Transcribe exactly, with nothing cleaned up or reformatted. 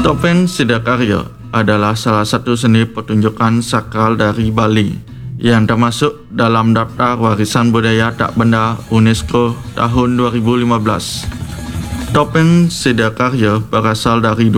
Topeng Sidakarya adalah salah satu seni pertunjukan sakral dari Bali yang termasuk dalam daftar warisan budaya tak benda UNESCO tahun dua ribu lima belas. Topeng Sidakarya berasal dari